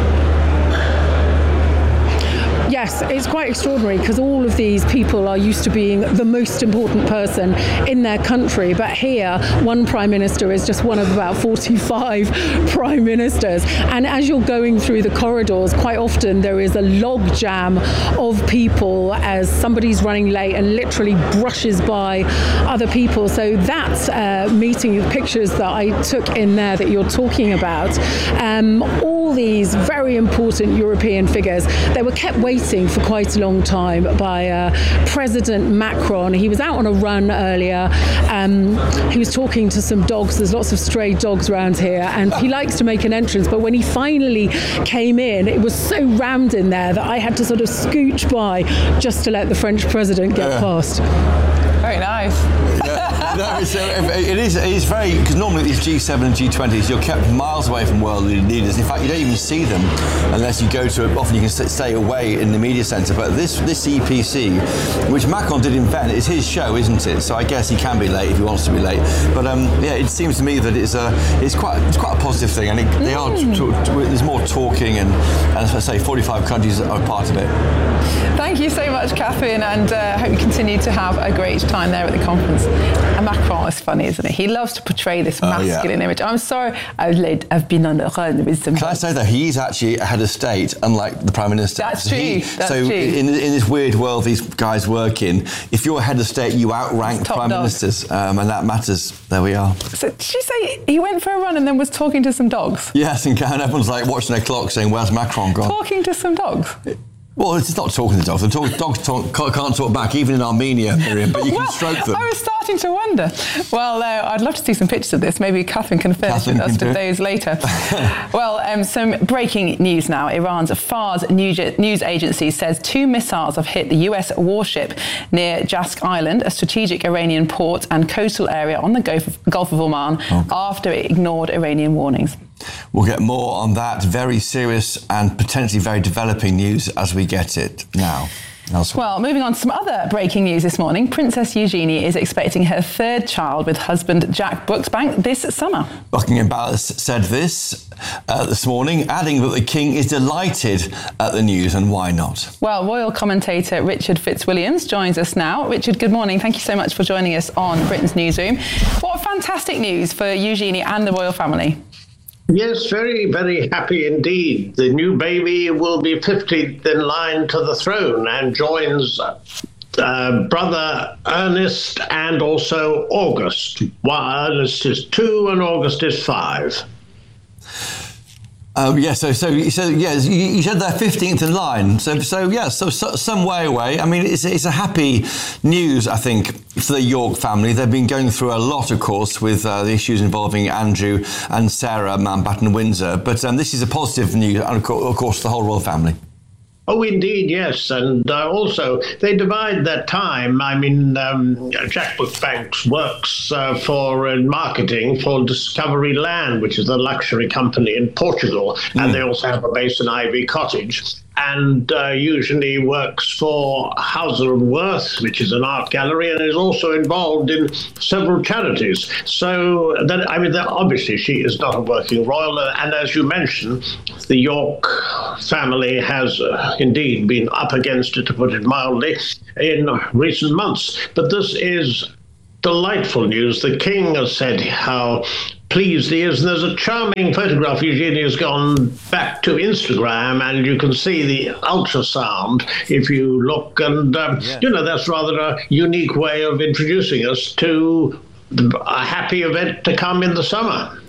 Yes, it's quite extraordinary because all of these people are used to being the most important person in their country. But here, one prime minister is just one of about forty-five prime ministers. And as you're going through the corridors, quite often there is a log jam of people as somebody's running late and literally brushes by other people. So that uh, meeting, the pictures that I took in there that you're talking about, um, all these very important European figures, they were kept waiting for quite a long time by uh, President Macron. He was out on a run earlier. Um, he was talking to some dogs. There's lots of stray dogs around here, and he likes to make an entrance. But when he finally came in, it was so rammed in there that I had to sort of scooch by just to let the French president get yeah. past. Very nice. Yeah, no, it's, uh, it is. It is very, because normally these G seven and G twenties, you're kept miles away from world leaders. In fact, you don't even see them unless you go to it. Often you can stay away in the media centre. But this this E P C, which Macron did invent, is his show, isn't it? So I guess he can be late if he wants to be late. But um, yeah, it seems to me that it's a it's quite it's quite a positive thing, and it, they are. T- t- there's more talking, and, and as I say, forty-five countries are part of it. Thank you so much, Catherine, and I uh, hope you continue to have a great time there at the conference. And Macron is funny, isn't he? He loves to portray this masculine oh, yeah. image. I'm sorry, I've, led, I've been on the run with some... Can I say that he's actually head of state, unlike the Prime Minister? That's so true, he, that's so true. In, in this weird world these guys work in, if you're head of state, you outrank Prime dog. Ministers, um, and that matters. There we are. So did you say he went for a run and then was talking to some dogs? Yes, and everyone's like watching their clock saying, where's Macron gone? Talking to some dogs? It, Well, it's not talking to dogs. The talk, dogs talk, can't talk back, even in Armenia, Miriam, but you well, can stroke them. I was starting to wonder. Well, uh, I'd love to see some pictures of this. Maybe Catherine can furnish Catherine us with those later. Well, um, some breaking news now. Iran's Fars news agency says two missiles have hit the U S warship near Jask Island, a strategic Iranian port and coastal area on the Gulf of, Gulf of Oman, okay. after it ignored Iranian warnings. We'll get more on that very serious and potentially very developing news as we get it now. Elsewhere. Well, moving on to some other breaking news this morning. Princess Eugenie is expecting her third child with husband Jack Brooksbank this summer. Buckingham Palace said this uh, this morning, adding that the King is delighted at the news, and why not? Well, royal commentator Richard Fitzwilliams joins us now. Richard, good morning. Thank you so much for joining us on Britain's Newsroom. What fantastic news for Eugenie and the royal family. Yes, very, very happy indeed. The new baby will be fifteenth in line to the throne and joins uh, brother Ernest and also August. Well, Ernest is two and August is five. Um, yeah, so so you said yeah, you, you said they're fifteenth in line. So so yeah, so, so some way away. I mean, it's it's a happy news, I think, for the York family. They've been going through a lot, of course, with uh, the issues involving Andrew and Sarah Mountbatten Windsor. But um, this is a positive news, and of course, the whole royal family. Oh, indeed, yes. And uh, also, they divide their time. I mean, um, Jack Brooksbank works uh, for uh, marketing for Discovery Land, which is a luxury company in Portugal. Mm. And they also have a base in Ivy Cottage. and uh, usually works for Hauser and Wirth, which is an art gallery, and is also involved in several charities. So, that, I mean, that, obviously she is not a working royal, and as you mentioned, the York family has uh, indeed been up against it, to put it mildly, in recent months. But this is delightful news. The King has said how pleased he is. There's a charming photograph. Eugenie has gone back to Instagram, and you can see the ultrasound if you look. And, um, yeah. you know, that's rather a unique way of introducing us to a happy event to come in the summer.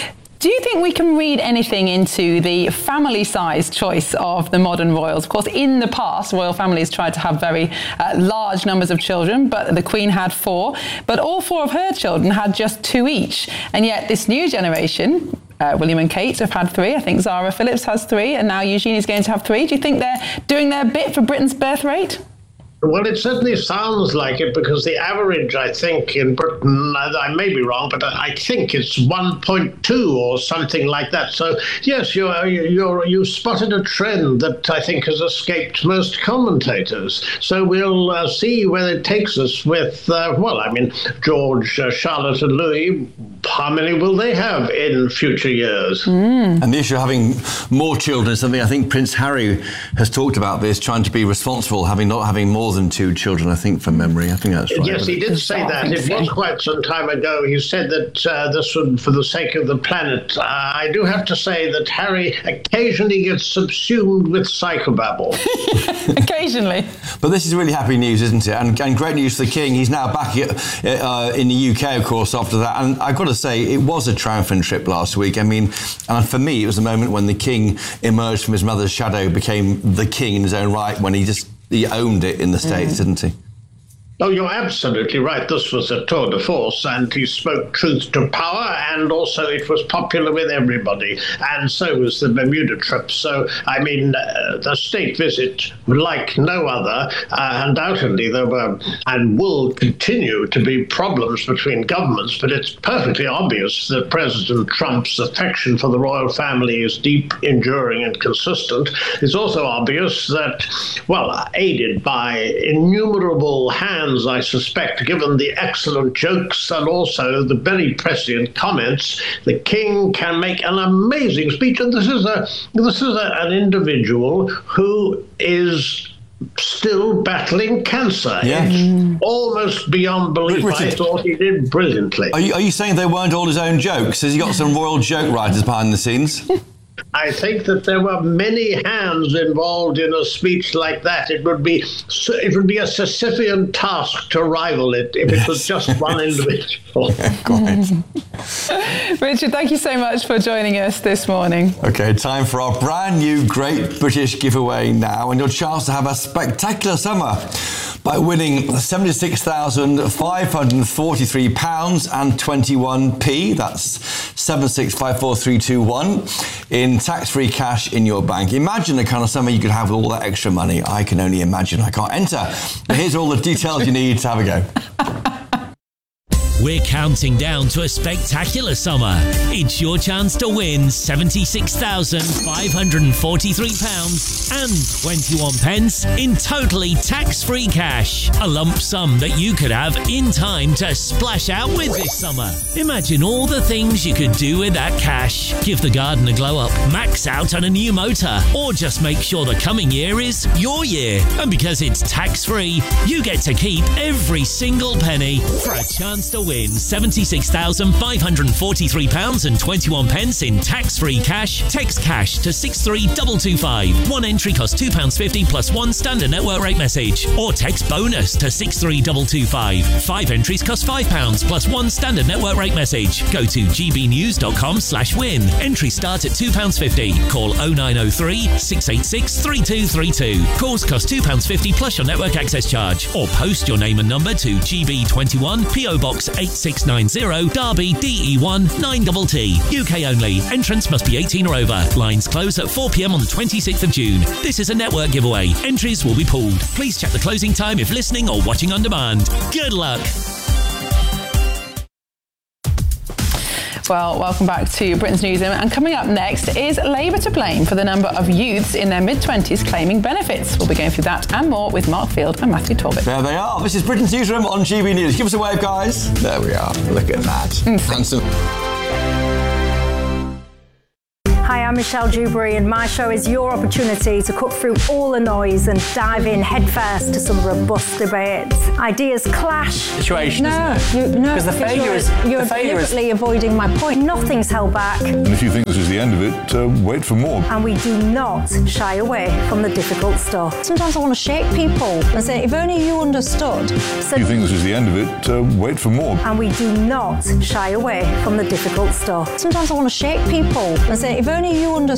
Do you think we can read anything into the family-sized choice of the modern royals? Of course, in the past, royal families tried to have very uh, large numbers of children, but the Queen had four. But all four of her children had just two each. And yet this new generation, uh, William and Kate, have had three. I think Zara Phillips has three, and now Eugenie's going to have three. Do you think they're doing their bit for Britain's birth rate? Well, it certainly sounds like it, because the average, I think, in Britain, I may be wrong, but I think it's one point two or something like that. So, yes, you're, you're, you've spotted a trend that I think has escaped most commentators. So we'll uh, see where it takes us with, uh, well, I mean, George, uh, Charlotte and Louis. How many will they have in future years? Mm. And the issue of having more children is something I think Prince Harry has talked about, this, trying to be responsible, having not having more than two children, I think, from memory. I think that's right. Yes, he did say that. It was quite some time ago. He said that uh, this would, for the sake of the planet. Uh, I do have to say that Harry occasionally gets subsumed with psychobabble. Occasionally. But this is really happy news, isn't it? And, and great news for the King. He's now back uh, in the U K, of course, after that. And I've got to say, it was a triumphant trip last week. I mean, and for me, it was the moment when the King emerged from his mother's shadow, became the King in his own right, when he just he owned it in the States, mm. didn't he? Oh, you're absolutely right. This was a tour de force, and he spoke truth to power, and also it was popular with everybody, and so was the Bermuda trip. So, I mean, uh, the state visit, like no other, uh, undoubtedly there were and will continue to be problems between governments, but it's perfectly obvious that President Trump's affection for the royal family is deep, enduring, and consistent. It's also obvious that, well, aided by innumerable hands, I suspect, given the excellent jokes and also the very prescient comments, the King can make an amazing speech. And this is a this is a, an individual who is still battling cancer. Yeah. It's almost beyond belief. Richard, I thought he did brilliantly. Are you, are you saying they weren't all his own jokes? Has he got some royal joke writers behind the scenes? I think that there were many hands involved in a speech like that. It would be it would be a Sisyphean task to rival it if it was just one individual. Richard, thank you so much for joining us this morning. Okay, time for our brand new Great British giveaway now, and your chance to have a spectacular summer by winning seventy-six thousand five hundred forty-three pounds and twenty-one p. That's seven six five four three two one in tax-free cash in your bank. Imagine the kind of summer you could have with all that extra money. I can only imagine. I can't enter. But here's all the details you need to have a go. We're counting down to a spectacular summer. It's your chance to win seventy-six thousand five hundred forty-three pounds and twenty-one pence in totally tax-free cash. A lump sum that you could have in time to splash out with this summer. Imagine all the things you could do with that cash. Give the garden a glow up, max out on a new motor, or just make sure the coming year is your year. And because it's tax-free, you get to keep every single penny for a chance to win seventy-six thousand five hundred forty-three pounds and twenty-one pence in tax-free cash. Text cash to six three two two five. One entry costs two pounds fifty plus one standard network rate message. Or text bonus to six three two two five. Five entries cost five pounds plus one standard network rate message. Go to gbnews.com slash win. Entries start at two pounds fifty. Call oh nine oh three, six eight six, three two three two. Calls cost two pounds fifty plus your network access charge. Or post your name and number to G B twenty-one, P O Box eight six nine zero, Derby, D E one nine T T. U K only. Entrance must be eighteen or over. Lines close at four p m on the twenty-sixth of June. This is a network giveaway. Entries will be pulled. Please check the closing time if listening or watching on demand. Good luck. Well, welcome back to Britain's Newsroom. And coming up next is Labour to blame for the number of youths in their mid-twenties claiming benefits. We'll be going through that and more with Mark Field and Matthew Talbot. There they are. This is Britain's Newsroom on G B News. Give us a wave, guys. There we are. Look at that. Handsome. Hi, I'm Michelle Dewberry, and my show is your opportunity to cut through all the noise and dive in headfirst to some robust debates. Ideas clash. Situation, no, isn't it? You, no, Because the failure you're, is- you're the failure is- deliberately avoiding my point. Nothing's held back, And if you think this is the end of it, uh, wait for more. and we do not shy away from the difficult stuff. Sometimes I want to shake people and say, if only you understood. So If you think this is the end of it, uh, wait for more. and we do not shy away from the difficult stuff. Sometimes I want to shake people and say, if only you understood.